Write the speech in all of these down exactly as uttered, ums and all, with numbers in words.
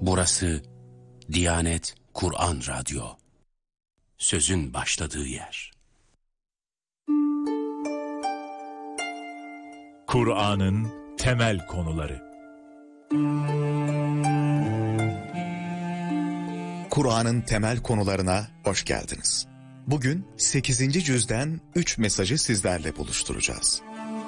Burası Diyanet Kur'an Radyo. Sözün başladığı yer. Kur'an'ın temel konuları. Kur'an'ın temel konularına hoş geldiniz. Bugün sekizinci cüzden üç mesajı sizlerle buluşturacağız.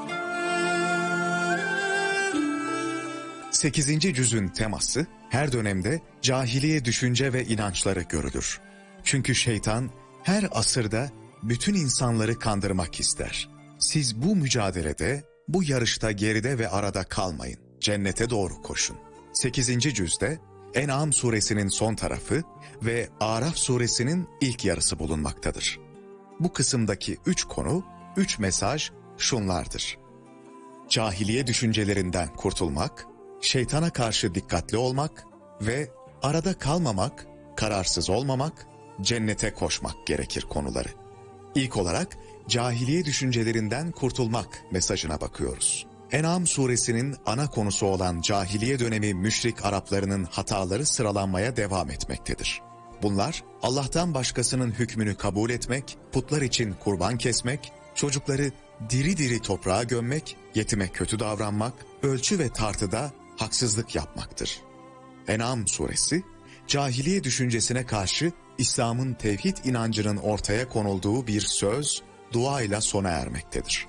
sekizinci cüzün teması her dönemde cahiliye düşünce ve inançları görülür. Çünkü şeytan her asırda bütün insanları kandırmak ister. Siz bu mücadelede, bu yarışta geride ve arada kalmayın. Cennete doğru koşun. sekizinci cüzde En'am suresinin son tarafı ve Araf suresinin ilk yarısı bulunmaktadır. Bu kısımdaki üç konu, üç mesaj şunlardır. Cahiliye düşüncelerinden kurtulmak, şeytana karşı dikkatli olmak ve arada kalmamak, kararsız olmamak, cennete koşmak gerekir konuları. İlk olarak cahiliye düşüncelerinden kurtulmak mesajına bakıyoruz. En'am suresinin ana konusu olan cahiliye dönemi müşrik Araplarının hataları sıralanmaya devam etmektedir. Bunlar Allah'tan başkasının hükmünü kabul etmek, putlar için kurban kesmek, çocukları diri diri toprağa gömmek, yetime kötü davranmak, ölçü ve tartıda haksızlık yapmaktır. En'am suresi, cahiliye düşüncesine karşı İslam'ın tevhid inancının ortaya konulduğu bir söz, duayla sona ermektedir.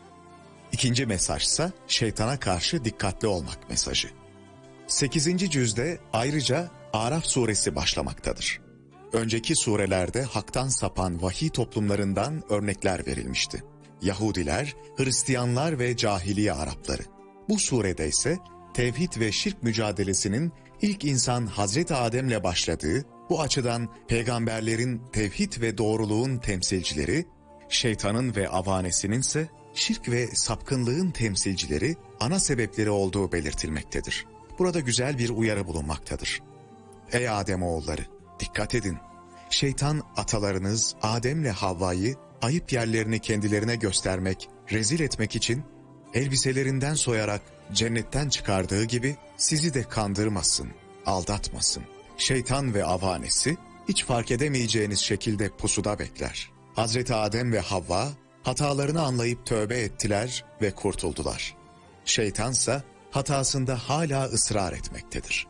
İkinci mesajsa şeytana karşı dikkatli olmak mesajı. sekizinci cüzde ayrıca Araf suresi başlamaktadır. Önceki surelerde haktan sapan vahiy toplumlarından örnekler verilmişti. Yahudiler, Hristiyanlar ve cahiliye Arapları. Bu surede ise tevhid ve şirk mücadelesinin ilk insan Hazreti Adem'le başladığı, bu açıdan peygamberlerin tevhid ve doğruluğun temsilcileri, şeytanın ve avanesinin ise şirk ve sapkınlığın temsilcileri, ana sebepleri olduğu belirtilmektedir. Burada güzel bir uyarı bulunmaktadır. Ey Ademoğulları, dikkat edin. Şeytan atalarınız Adem'le Havva'yı ayıp yerlerini kendilerine göstermek, rezil etmek için elbiselerinden soyarak cennetten çıkardığı gibi sizi de kandırmasın, aldatmasın. Şeytan ve avanesi hiç fark edemeyeceğiniz şekilde pusuda bekler. Hazreti Adem ve Havva hatalarını anlayıp tövbe ettiler ve kurtuldular. Şeytansa hatasında hala ısrar etmektedir.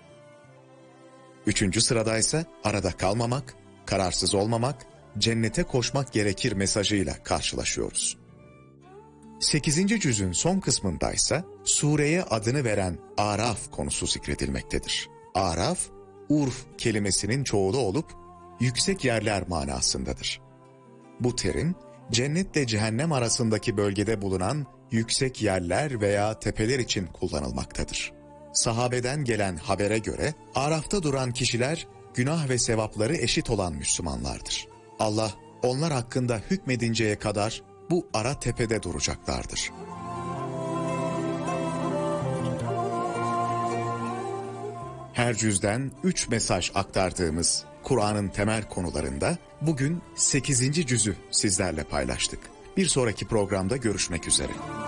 Üçüncü sıradaysa arada kalmamak, kararsız olmamak, cennete koşmak gerekir mesajıyla karşılaşıyoruz. sekizinci cüzün son kısmındaysa sureye adını veren Araf konusu zikredilmektedir. Araf, urf kelimesinin çoğulu olup yüksek yerler manasındadır. Bu terim cennetle cehennem arasındaki bölgede bulunan yüksek yerler veya tepeler için kullanılmaktadır. Sahabeden gelen habere göre Araf'ta duran kişiler günah ve sevapları eşit olan Müslümanlardır. Allah onlar hakkında hükmedinceye kadar bu ara tepede duracaklardır. Her cüzden üç mesaj aktardığımız Kur'an'ın temel konularında bugün sekizinci cüzü sizlerle paylaştık. Bir sonraki programda görüşmek üzere.